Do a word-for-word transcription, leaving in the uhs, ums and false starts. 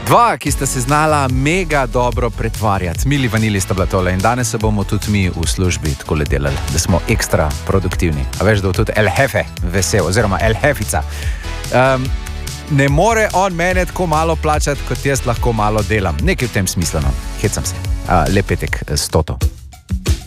Dva, ki sta se znala mega dobro pretvarjati. Mili vanili sta bila tole in danes se bomo tudi mi v službi takole delali, da smo ekstra produktivni. A veš, da bo tudi El Jefe vesel, oziroma El Jefica. Um, ne more on mene tako malo plačati, kot jaz lahko malo delam. Nekaj v tem smislu, no. Hecam se. Uh, lep petek s Toto.